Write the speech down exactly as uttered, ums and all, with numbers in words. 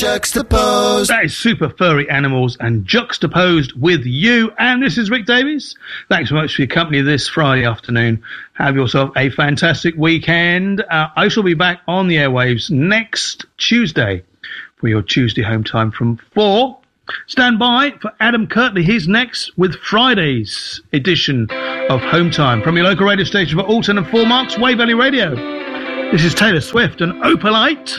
Juxtaposed. That is Super Furry Animals and Juxtaposed with You. And this is Rick Davies. Thanks so much for your company this Friday afternoon. Have yourself a fantastic weekend. Uh, I shall be back on the airwaves next Tuesday for your Tuesday home time from four. Stand by for Adam Kirtley. He's next with Friday's edition of Home Time from your local radio station for Alton and Four Marks, Wave Valley Radio. This is Taylor Swift and Opalite.